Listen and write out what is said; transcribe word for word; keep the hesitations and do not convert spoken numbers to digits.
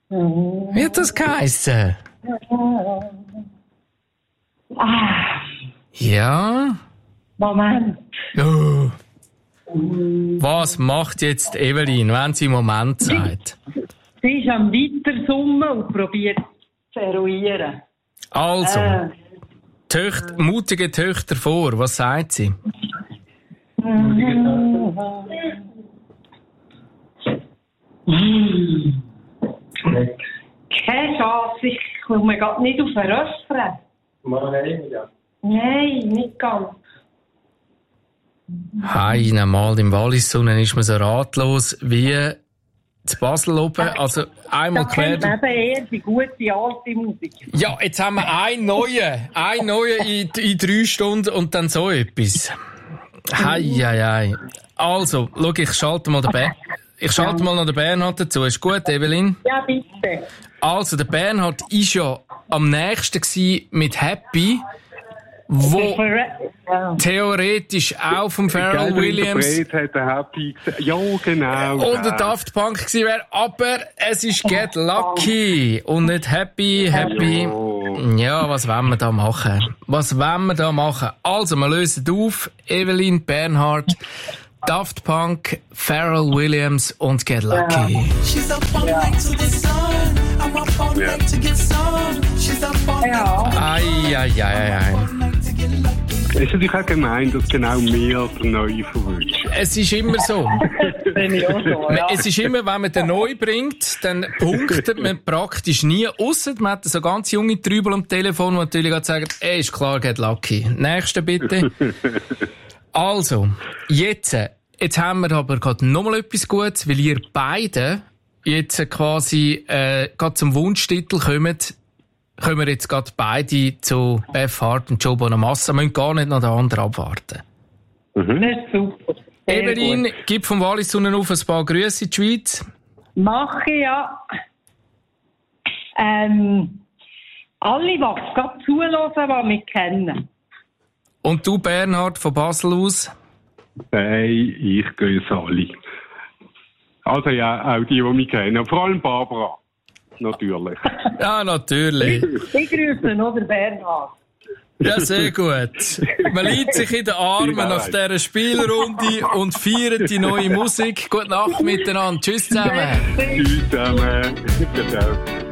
Wie hat das geheissen? Ah, Ja? Moment. Oh. Was macht jetzt Evelyn, wenn sie Moment sagt? Sie ist am Weitersummen und probiert zu eruieren. Also, Äh. Töcht, mutige Töchter vor, was sagt sie? Keine Chance, ich komme gerade nicht auf den Refrain. Nein, nicht ganz. Heine mal im Wallisonnen ist man so ratlos wie zu Basel oben. Also einmal Da quer. kennt man eben eher die gute alte Musik. Ja, jetzt haben wir einen neuen, einen neuen in, in drei Stunden und dann so etwas. Hei, hei, hei. Also, schau, ich schalte mal den Ber- ich schalte mal noch den Bernhard dazu. Ist gut, Evelyn? Ja, bitte. Also, der Bernhard war ja am nächsten gsi mit Happy, wo Ja. theoretisch auch vom Pharrell Williams Hat er Happy gesagt. Ja, genau. und der Daft Punk gewesen wäre, aber es ist Get Lucky und nicht Happy, Happy. Ja, was wollen wir da machen? Was wollen wir da machen? Also, wir lösen auf. Evelyn, Bernhard, Daft Punk, Pharrell Williams und Get Lucky. She's up all night to the sun. I'm up all night to get some. She's up all night. Ai, ai, ai, ai. Es ist natürlich auch gemein, dass genau mehr der Neue verwünscht. Es ist immer so. Bin ich auch so, ja. Es ist immer, wenn man den neu bringt, dann punktet man praktisch nie. Ausser man hat so ganz junge Trübel am Telefon, die natürlich gerade sagen, ey, ist klar, Get Lucky. Nächste bitte. Also, jetzt, jetzt haben wir aber gerade nochmal etwas Gutes, weil ihr beide jetzt quasi äh, gerade zum Wunschtitel kommt, kommen wir jetzt gerade beide zu Beth Hart und Joe Bonamassa. Wir müssen gar nicht noch den anderen abwarten. Das ist super. Sehr Evelyn, gut. gib vom Wallisonnen auf ein paar Grüße in die Schweiz. Mache ja. Ähm, alle, die gerade zuhören, die mich kennen. Und du, Bernhard, von Basel aus? Hey, ich grüße alle. Also ja, auch die, die mich kennen. Vor allem Barbara. Natürlich. Ja, natürlich. Ich grüße noch den Bernhard. Ja, sehr gut. Man liegt sich in den Armen nach dieser Spielrunde und feiert die neue Musik. Gute Nacht miteinander. Tschüss zusammen. Tschüss zusammen. Ciao.